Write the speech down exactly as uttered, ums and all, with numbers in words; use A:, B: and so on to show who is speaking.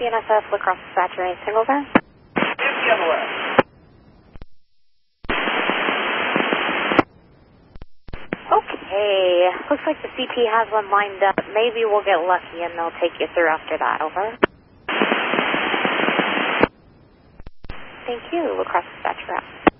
A: C N S F, Lacrosse Dispatcher, anything over?
B: Empty on the left.
A: Okay, looks like the C P has one lined up. Maybe we'll get lucky and they'll take you through after that, over. Thank you, Lacrosse Dispatcher.